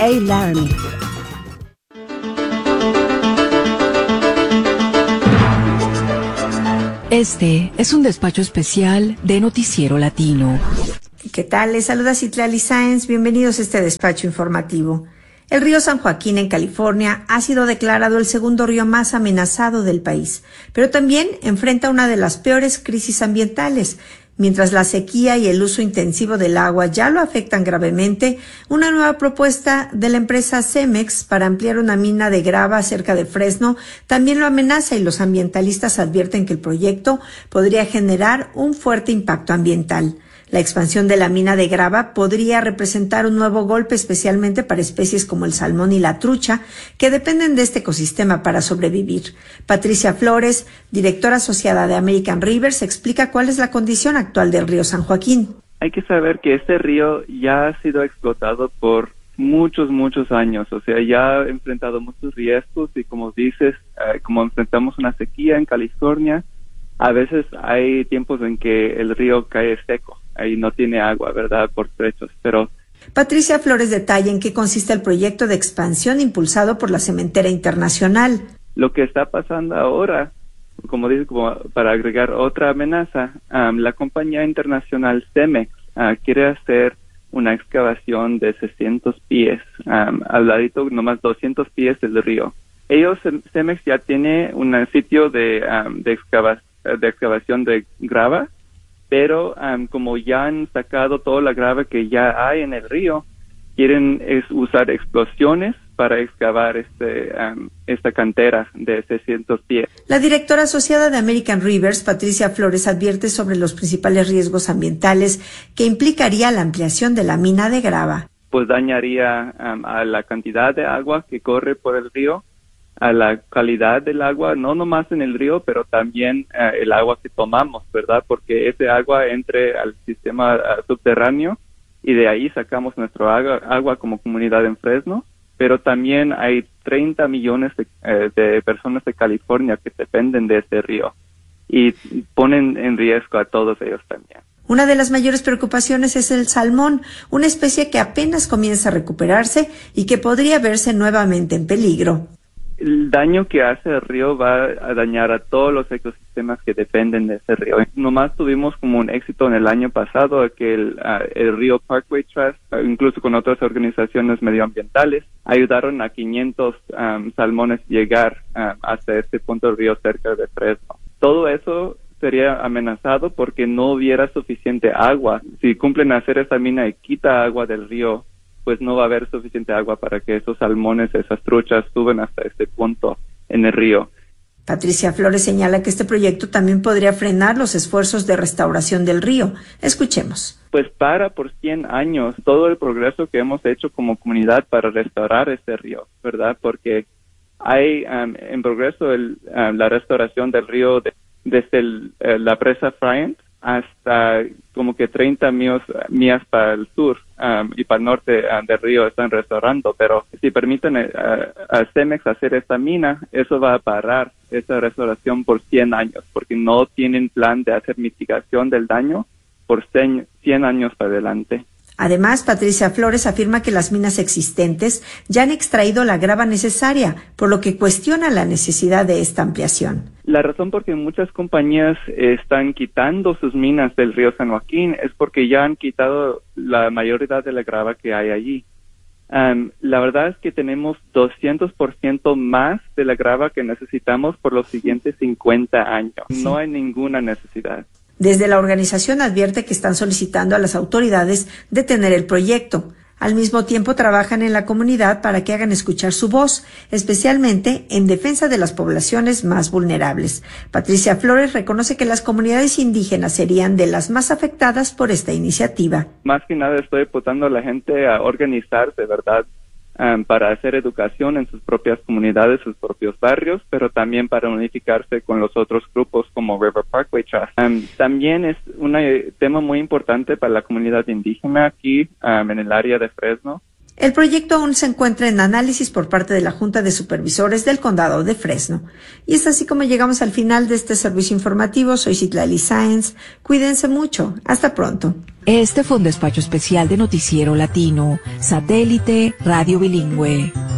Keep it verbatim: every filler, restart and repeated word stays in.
A-Land. Este es un despacho especial de Noticiero Latino. ¿Qué tal? Les saluda Citlali Sáenz. Bienvenidos a este despacho informativo. El río San Joaquín en California ha sido declarado el segundo río más amenazado del país, pero también enfrenta una de las peores crisis ambientales. Mientras la sequía y el uso intensivo del agua ya lo afectan gravemente, una nueva propuesta de la empresa Cemex para ampliar una mina de grava cerca de Fresno también lo amenaza, y los ambientalistas advierten que el proyecto podría generar un fuerte impacto ambiental. La expansión de la mina de grava podría representar un nuevo golpe, especialmente para especies como el salmón y la trucha, que dependen de este ecosistema para sobrevivir. Patricia Flores, directora asociada de American Rivers, explica cuál es la condición actual del río San Joaquín. Hay que saber que este río ya ha sido explotado por muchos, muchos años. O sea, ya ha enfrentado muchos riesgos y, como dices, eh, como enfrentamos una sequía en California, a veces hay tiempos en que el río cae seco. Ahí no tiene agua, ¿verdad?, por trechos, pero... Patricia Flores detalla en qué consiste el proyecto de expansión impulsado por la Cementera Internacional. Lo que está pasando ahora, como dice, como para agregar otra amenaza, um, la compañía internacional Cemex uh, quiere hacer una excavación de seiscientos pies, um, al ladito nomás doscientos pies del río. Ellos, Cemex, ya tiene un sitio de, um, de, excava- de excavación de grava, pero um, como ya han sacado toda la grava que ya hay en el río, quieren es usar explosiones para excavar este, um, esta cantera de seiscientos pies. La directora asociada de American Rivers, Patricia Flores, advierte sobre los principales riesgos ambientales que implicaría la ampliación de la mina de grava. Pues dañaría um, a la cantidad de agua que corre por el río, a la calidad del agua, no nomás en el río, pero también uh, el agua que tomamos, ¿verdad? Porque ese agua entre al sistema uh, subterráneo y de ahí sacamos nuestro agua, agua como comunidad en Fresno, pero también hay treinta millones de, uh, de personas de California que dependen de ese río y ponen en riesgo a todos ellos también. Una de las mayores preocupaciones es el salmón, una especie que apenas comienza a recuperarse y que podría verse nuevamente en peligro. El daño que hace el río va a dañar a todos los ecosistemas que dependen de ese río. Nomás tuvimos como un éxito en el año pasado que el, uh, el río Parkway Trust, uh, incluso con otras organizaciones medioambientales, ayudaron a quinientos um, salmones llegar uh, hasta este punto del río cerca de Fresno. Todo eso sería amenazado porque no hubiera suficiente agua. Si cumplen hacer esa mina y quita agua del río, pues no va a haber suficiente agua para que esos salmones, esas truchas, suban hasta este punto en el río. Patricia Flores señala que este proyecto también podría frenar los esfuerzos de restauración del río. Escuchemos. Pues para por cien años todo el progreso que hemos hecho como comunidad para restaurar este río, ¿verdad? Porque hay um, en progreso el, um, la restauración del río de, desde el, uh, la presa Bryant hasta como que treinta millas, millas para el sur um, y para el norte um, del río están restaurando, pero si permiten uh, a Cemex hacer esta mina, eso va a parar esa restauración por cien años, porque no tienen plan de hacer mitigación del daño por cien años para adelante. Además, Patricia Flores afirma que las minas existentes ya han extraído la grava necesaria, por lo que cuestiona la necesidad de esta ampliación. La razón por que muchas compañías están quitando sus minas del río San Joaquín es porque ya han quitado la mayoría de la grava que hay allí. Um, la verdad es que tenemos doscientos por ciento más de la grava que necesitamos por los siguientes cincuenta años. Sí. No hay ninguna necesidad. Desde la organización advierte que están solicitando a las autoridades detener el proyecto. Al mismo tiempo trabajan en la comunidad para que hagan escuchar su voz, especialmente en defensa de las poblaciones más vulnerables. Patricia Flores reconoce que las comunidades indígenas serían de las más afectadas por esta iniciativa. Más que nada estoy apoyando a la gente a organizarse, ¿verdad? Um, para hacer educación en sus propias comunidades, sus propios barrios, pero también para unificarse con los otros grupos como River Parkway Trust. Um, también es un tema muy importante para la comunidad indígena aquí um, en el área de Fresno. El proyecto aún se encuentra en análisis por parte de la Junta de Supervisores del Condado de Fresno. Y es así como llegamos al final de este servicio informativo. Soy Citlali Sáenz. Cuídense mucho. Hasta pronto. Este fue un despacho especial de Noticiero Latino, Satélite Radio Bilingüe.